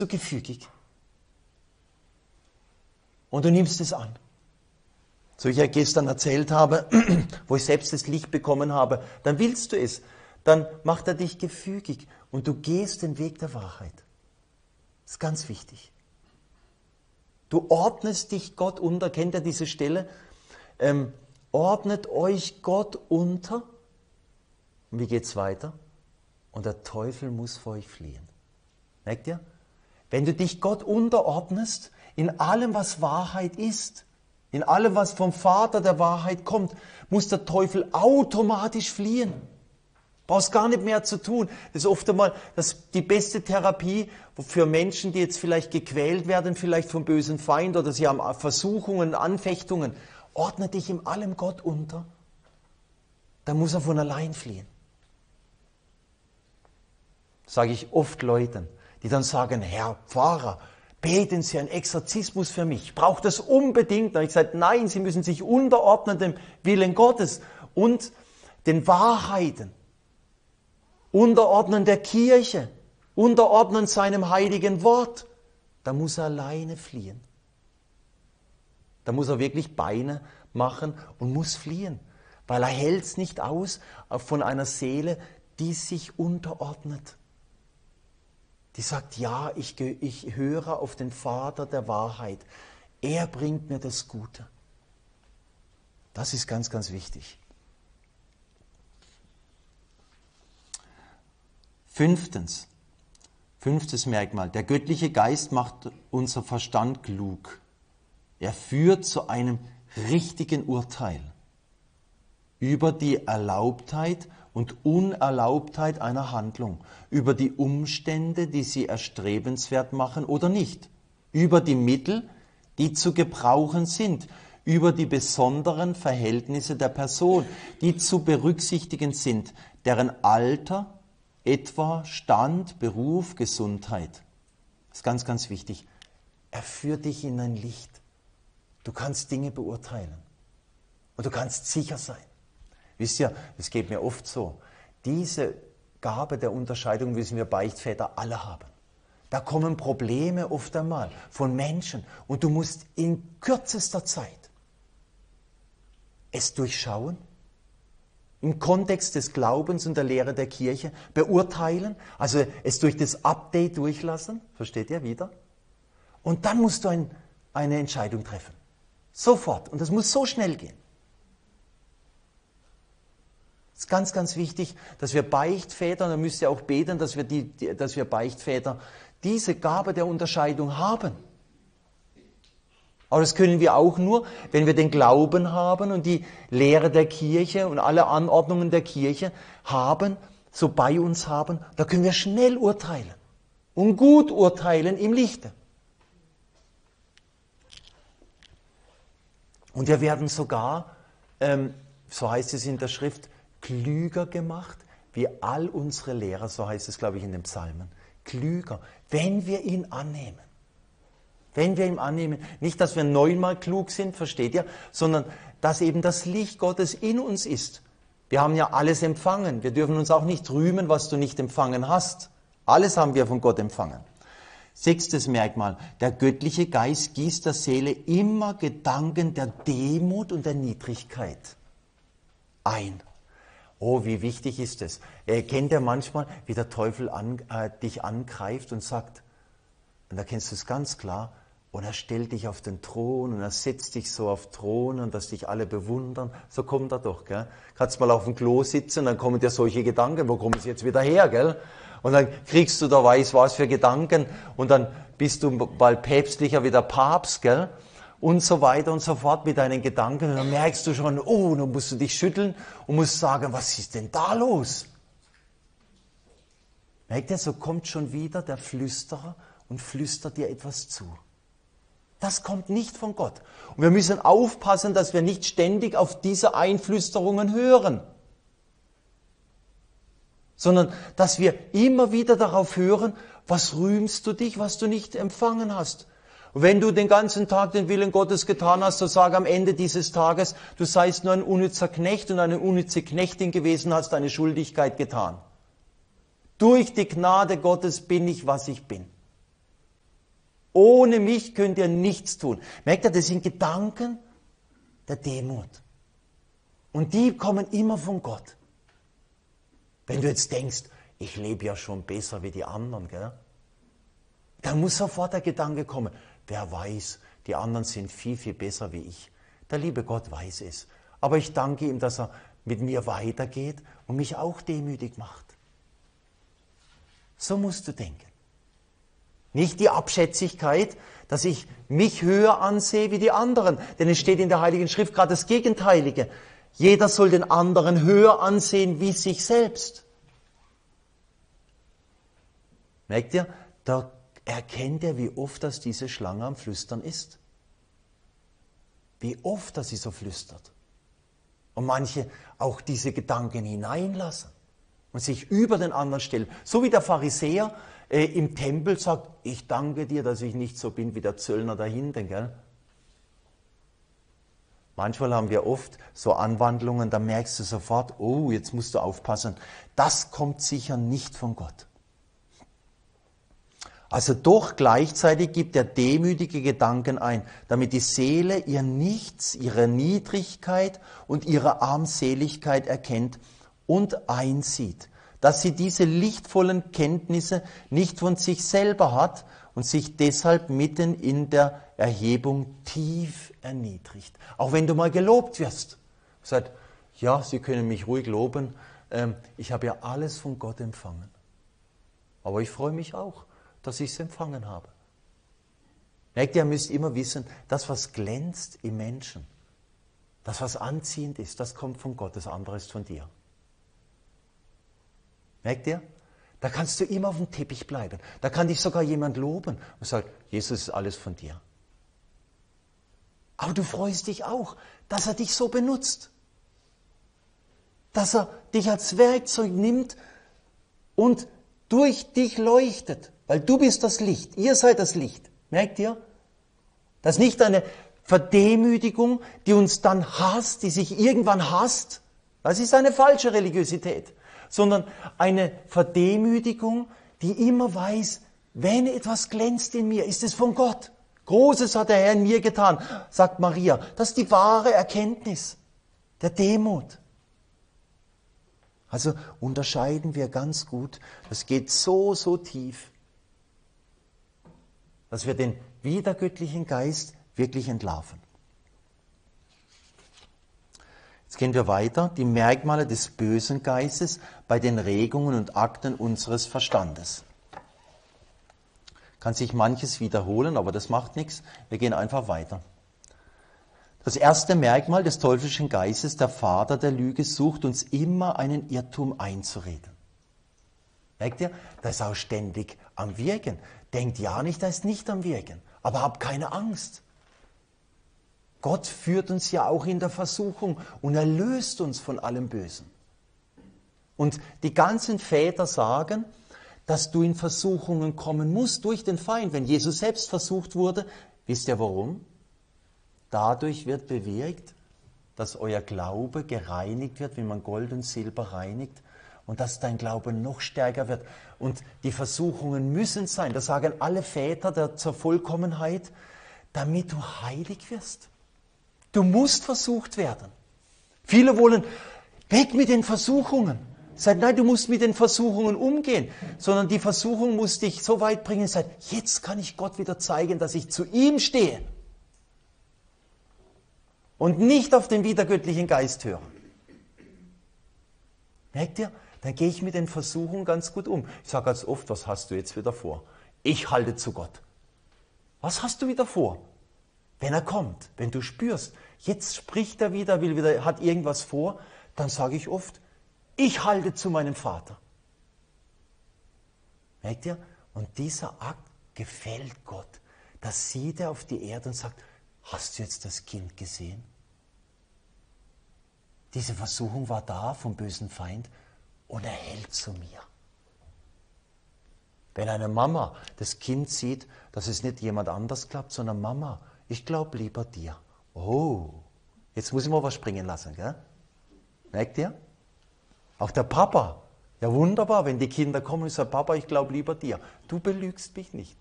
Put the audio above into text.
du gefügig. Und du nimmst es an. So wie ich ja gestern erzählt habe, wo ich selbst das Licht bekommen habe, dann willst du es. Dann macht er dich gefügig und du gehst den Weg der Wahrheit. Das ist ganz wichtig. Du ordnest dich Gott unter. Kennt ihr diese Stelle? Ordnet euch Gott unter. Und wie geht's weiter? Und der Teufel muss vor euch fliehen. Merkt ihr? Wenn du dich Gott unterordnest, in allem, was Wahrheit ist, in allem, was vom Vater der Wahrheit kommt, muss der Teufel automatisch fliehen. Brauchst gar nicht mehr zu tun. Das ist oft einmal die beste Therapie für Menschen, die jetzt vielleicht gequält werden, vielleicht vom bösen Feind oder sie haben Versuchungen, Anfechtungen. Ordne dich in allem Gott unter, dann muss er von allein fliehen. Das sage ich oft Leuten, die dann sagen, Herr Pfarrer, beten Sie einen Exorzismus für mich. Ich brauche das unbedingt. Da habe ich gesagt, nein, Sie müssen sich unterordnen dem Willen Gottes und den Wahrheiten. Unterordnen der Kirche. Unterordnen seinem heiligen Wort. Da muss er alleine fliehen. Da muss er wirklich Beine machen und muss fliehen. Weil er hält es nicht aus von einer Seele, die sich unterordnet. Die sagt, ja, ich höre auf den Vater der Wahrheit. Er bringt mir das Gute. Das ist ganz, ganz wichtig. Fünftes Merkmal. Der göttliche Geist macht unser Verstand klug. Er führt zu einem richtigen Urteil über die Erlaubtheit und Unerlaubtheit einer Handlung, über die Umstände, die sie erstrebenswert machen oder nicht, über die Mittel, die zu gebrauchen sind, über die besonderen Verhältnisse der Person, die zu berücksichtigen sind, deren Alter, etwa Stand, Beruf, Gesundheit. Das ist ganz, ganz wichtig. Er führt dich in ein Licht. Du kannst Dinge beurteilen und du kannst sicher sein. Wisst ihr, es geht mir oft so, diese Gabe der Unterscheidung müssen wir Beichtväter alle haben. Da kommen Probleme oft einmal von Menschen und du musst in kürzester Zeit es durchschauen, im Kontext des Glaubens und der Lehre der Kirche beurteilen, also es durch das Update durchlassen, versteht ihr wieder? Und dann musst du eine Entscheidung treffen. Sofort. Und das muss so schnell gehen. Es ist ganz, ganz wichtig, dass wir Beichtväter, und da müsst ihr auch beten, dass wir Beichtväter diese Gabe der Unterscheidung haben. Aber das können wir auch nur, wenn wir den Glauben haben und die Lehre der Kirche und alle Anordnungen der Kirche haben, so bei uns haben, da können wir schnell urteilen und gut urteilen im Lichte. Und wir werden sogar, so heißt es in der Schrift, klüger gemacht, wie all unsere Lehrer, so heißt es, glaube ich, in den Psalmen. Klüger, wenn wir ihn annehmen. Wenn wir ihn annehmen, nicht, dass wir 9-mal klug sind, versteht ihr, sondern dass eben das Licht Gottes in uns ist. Wir haben ja alles empfangen. Wir dürfen uns auch nicht rühmen, was du nicht empfangen hast. Alles haben wir von Gott empfangen. 6. Merkmal. Der göttliche Geist gießt der Seele immer Gedanken der Demut und der Niedrigkeit ein. Oh, wie wichtig ist es. Kennt ihr manchmal, wie der Teufel dich angreift und sagt, und da kennst du es ganz klar, und er stellt dich auf den Thron und er setzt dich so auf Thron und dass dich alle bewundern. So kommt er doch, gell? Kannst mal auf dem Klo sitzen, dann kommen dir solche Gedanken, wo kommen sie jetzt wieder her, gell? Und dann kriegst du da weiß was für Gedanken und dann bist du bald päpstlicher wie der Papst, gell? Und so weiter und so fort mit deinen Gedanken. Und dann merkst du schon, oh, dann musst du dich schütteln und musst sagen, was ist denn da los? Merkt ihr, so kommt schon wieder der Flüsterer und flüstert dir etwas zu. Das kommt nicht von Gott. Und wir müssen aufpassen, dass wir nicht ständig auf diese Einflüsterungen hören, sondern dass wir immer wieder darauf hören, was rühmst du dich, was du nicht empfangen hast. Und wenn du den ganzen Tag den Willen Gottes getan hast, so sag am Ende dieses Tages, du seist nur ein unnützer Knecht und eine unnütze Knechtin gewesen, hast deine Schuldigkeit getan. Durch die Gnade Gottes bin ich, was ich bin. Ohne mich könnt ihr nichts tun. Merkt ihr, das sind Gedanken der Demut. Und die kommen immer von Gott. Wenn du jetzt denkst, ich lebe ja schon besser wie die anderen, gell? Dann muss sofort der Gedanke kommen, wer weiß, die anderen sind viel, viel besser wie ich. Der liebe Gott weiß es. Aber ich danke ihm, dass er mit mir weitergeht und mich auch demütig macht. So musst du denken. Nicht die Abschätzigkeit, dass ich mich höher ansehe wie die anderen. Denn es steht in der Heiligen Schrift gerade das Gegenteilige. Jeder soll den anderen höher ansehen wie sich selbst. Merkt ihr, da erkennt ihr, wie oft das diese Schlange am Flüstern ist. Wie oft, dass sie so flüstert. Und manche auch diese Gedanken hineinlassen und sich über den anderen stellen. So wie der Pharisäer im Tempel sagt, ich danke dir, dass ich nicht so bin wie der Zöllner da hinten, gell? Manchmal haben wir oft so Anwandlungen, da merkst du sofort, oh, jetzt musst du aufpassen. Das kommt sicher nicht von Gott. Also doch gleichzeitig gibt er demütige Gedanken ein, damit die Seele ihr Nichts, ihre Niedrigkeit und ihre Armseligkeit erkennt und einsieht, dass sie diese lichtvollen Kenntnisse nicht von sich selber hat und sich deshalb mitten in der Erhebung tief erniedrigt. Auch wenn du mal gelobt wirst, sagt, ja, Sie können mich ruhig loben, ich habe ja alles von Gott empfangen. Aber ich freue mich auch, dass ich es empfangen habe. Merkt ihr müsst immer wissen, das, was glänzt im Menschen, das, was anziehend ist, das kommt von Gott, das andere ist von dir. Merkt ihr? Da kannst du immer auf dem Teppich bleiben. Da kann dich sogar jemand loben und sagt, Jesus ist alles von dir. Aber du freust dich auch, dass er dich so benutzt. Dass er dich als Werkzeug nimmt und durch dich leuchtet. Weil du bist das Licht. Ihr seid das Licht. Merkt ihr? Das ist nicht eine Verdemütigung, die uns dann hasst, die sich irgendwann hasst. Das ist eine falsche Religiosität. Sondern eine Verdemütigung, die immer weiß, wenn etwas glänzt in mir, ist es von Gott. Großes hat der Herr in mir getan, sagt Maria. Das ist die wahre Erkenntnis der Demut. Also unterscheiden wir ganz gut, das geht so, so tief, dass wir den widergöttlichen Geist wirklich entlarven. Jetzt gehen wir weiter. Die Merkmale des bösen Geistes bei den Regungen und Akten unseres Verstandes. Kann sich manches wiederholen, aber das macht nichts. Wir gehen einfach weiter. Das erste Merkmal des teuflischen Geistes, der Vater der Lüge, sucht uns immer einen Irrtum einzureden. Merkt ihr? Das ist auch ständig am Wirken. Denkt ja nicht, er ist nicht am Wirken. Aber habt keine Angst. Gott führt uns ja auch in der Versuchung und erlöst uns von allem Bösen. Und die ganzen Väter sagen, dass du in Versuchungen kommen musst durch den Feind. Wenn Jesus selbst versucht wurde, wisst ihr warum? Dadurch wird bewirkt, dass euer Glaube gereinigt wird, wie man Gold und Silber reinigt, und dass dein Glaube noch stärker wird. Und die Versuchungen müssen sein, das sagen alle Väter zur Vollkommenheit, damit du heilig wirst. Du musst versucht werden. Viele wollen weg mit den Versuchungen. Sagt, nein, du musst mit den Versuchungen umgehen, sondern die Versuchung muss dich so weit bringen, sagt, jetzt kann ich Gott wieder zeigen, dass ich zu ihm stehe und nicht auf den widergöttlichen Geist höre. Merkt ihr? Dann gehe ich mit den Versuchungen ganz gut um. Ich sage ganz oft, was hast du jetzt wieder vor? Ich halte zu Gott. Was hast du wieder vor? Wenn er kommt, wenn du spürst, jetzt spricht er wieder, hat irgendwas vor, dann sage ich oft, ich halte zu meinem Vater. Merkt ihr? Und dieser Akt gefällt Gott. Da sieht er auf die Erde und sagt, hast du jetzt das Kind gesehen? Diese Versuchung war da vom bösen Feind und er hält zu mir. Wenn eine Mama das Kind sieht, dass es nicht jemand anders klappt, sondern Mama, ich glaube lieber dir. Oh, jetzt muss ich mal was springen lassen, gell? Merkt ihr? Auch der Papa. Ja, wunderbar, wenn die Kinder kommen und sagen, Papa, ich glaube lieber dir. Du belügst mich nicht.